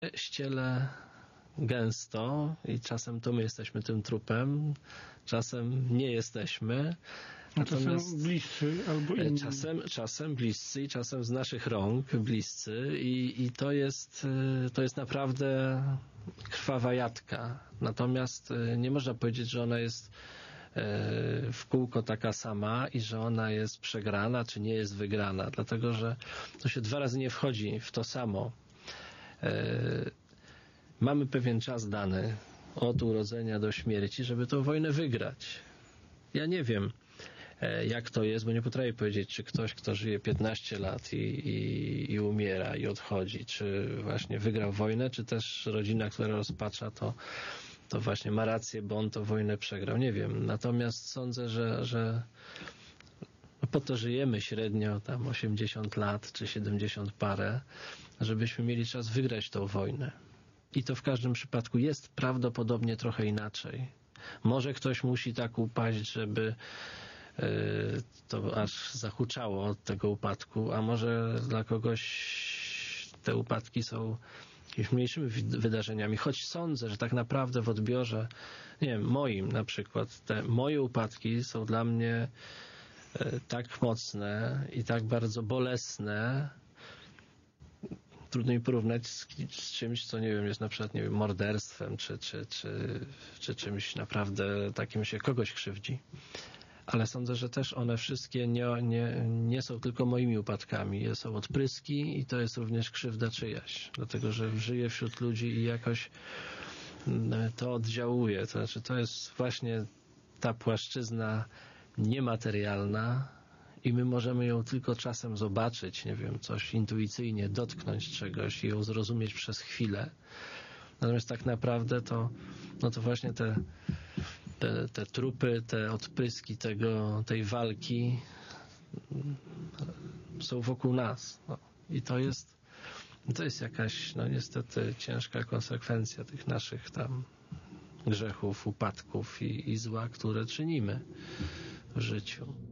ściele gęsto i czasem to my jesteśmy tym trupem, czasem nie jesteśmy. Natomiast czasem bliscy albo inni. Czasem bliscy i czasem z naszych rąk bliscy i to jest naprawdę krwawa jatka. Natomiast nie można powiedzieć, że ona jest w kółko taka sama i że ona jest przegrana, czy nie jest wygrana, dlatego że to się dwa razy nie wchodzi w to samo. Mamy pewien czas dany od urodzenia do śmierci, żeby tę wojnę wygrać. Ja nie wiem, jak to jest, bo nie potrafię powiedzieć, czy ktoś, kto żyje 15 lat i umiera i odchodzi, czy właśnie wygrał wojnę, czy też rodzina, która rozpacza, to właśnie ma rację, bo on tę wojnę przegrał. Nie wiem. Natomiast sądzę, że po to żyjemy średnio tam 80 lat, czy 70 parę, żebyśmy mieli czas wygrać tę wojnę. I to w każdym przypadku jest prawdopodobnie trochę inaczej. Może ktoś musi tak upaść, żeby to aż zahuczało od tego upadku, a może dla kogoś te upadki są jakimiś mniejszymi wydarzeniami. Choć sądzę, że tak naprawdę w odbiorze, nie wiem, moim na przykład, te moje upadki są dla mnie tak mocne i tak bardzo bolesne, trudno mi porównać z czymś, co nie wiem, jest na przykład, nie wiem, morderstwem, czy czymś naprawdę takim, się kogoś krzywdzi. Ale sądzę, że też one wszystkie nie są tylko moimi upadkami. Są odpryski i to jest również krzywda czyjaś. Dlatego, że żyję wśród ludzi i jakoś to oddziałuje. To znaczy, to jest właśnie ta płaszczyzna niematerialna i my możemy ją tylko czasem zobaczyć, nie wiem, coś intuicyjnie, dotknąć czegoś i ją zrozumieć przez chwilę. Natomiast tak naprawdę to właśnie te trupy, te odpryski tej walki są wokół nas. No. I to jest jakaś, niestety ciężka konsekwencja tych naszych tam grzechów, upadków i zła, które czynimy w życiu.